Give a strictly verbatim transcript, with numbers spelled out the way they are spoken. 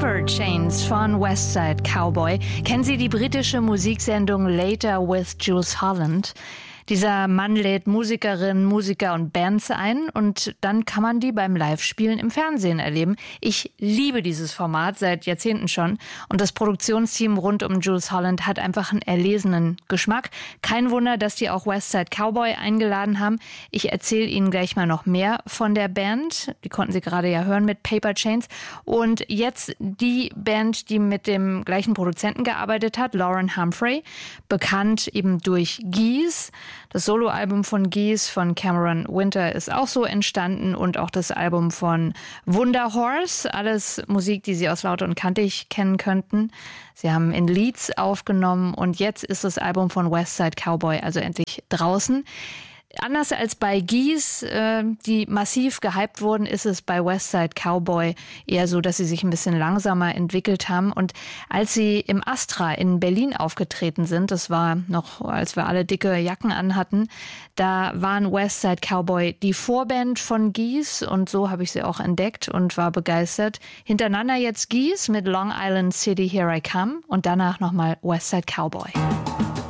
Paper Chains von West Side Cowboy. Kennen Sie die britische Musiksendung Later with Jools Holland? Dieser Mann lädt Musikerinnen, Musiker und Bands ein und dann kann man die beim Live-Spielen im Fernsehen erleben. Ich liebe dieses Format seit Jahrzehnten schon und das Produktionsteam rund um Jools Holland hat einfach einen erlesenen Geschmack. Kein Wunder, dass die auch West Side Cowboy eingeladen haben. Ich erzähle Ihnen gleich mal noch mehr von der Band. Die konnten Sie gerade ja hören mit Paper Chains. Und jetzt die Band, die mit dem gleichen Produzenten gearbeitet hat, Lauren Humphrey, bekannt eben durch Geese. Das Soloalbum von Geese von Cameron Winter ist auch so entstanden und auch das Album von Wunderhorse. Alles Musik, die Sie aus Laut und Kantig kennen könnten. Sie haben in Leeds aufgenommen und jetzt ist das Album von West Side Cowboy also endlich draußen. Anders als bei Geese, äh, die massiv gehypt wurden, ist es bei West Side Cowboy eher so, dass sie sich ein bisschen langsamer entwickelt haben. Und als sie im Astra in Berlin aufgetreten sind, das war noch, als wir alle dicke Jacken anhatten, da waren West Side Cowboy die Vorband von Geese und so habe ich sie auch entdeckt und war begeistert. Hintereinander jetzt Geese mit Long Island City Here I Come und danach nochmal West Side Cowboy.